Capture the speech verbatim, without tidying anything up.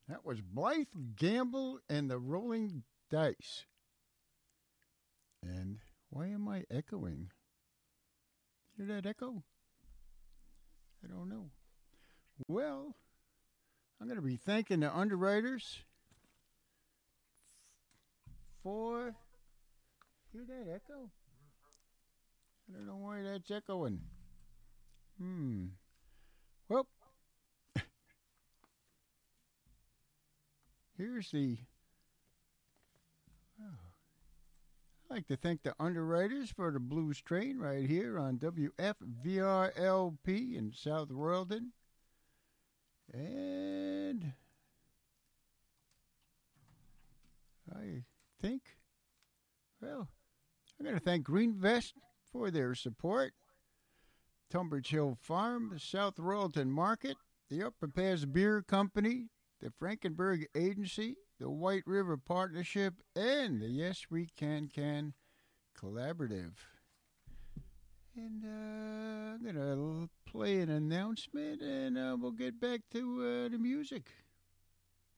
That was Blythe Gamble and the Rolling Dice. And why am I echoing? Hear that echo? I don't know. Well, I'm going to be thanking the underwriters for. Hear that echo? I don't know why that's echoing. Hmm. Well, here's the. Oh, I'd like to thank the underwriters for the Blues Train right here on W F V R L P in South Royalton. And I think, well, I'm going to thank Green Vest for their support. Tunbridge Hill Farm, the South Royalton Market, the Upper Pass Beer Company, the Frankenberg Agency, the White River Partnership, and the Yes We Can Can Collaborative. And uh, I'm going to play an announcement, and uh, we'll get back to uh, the music.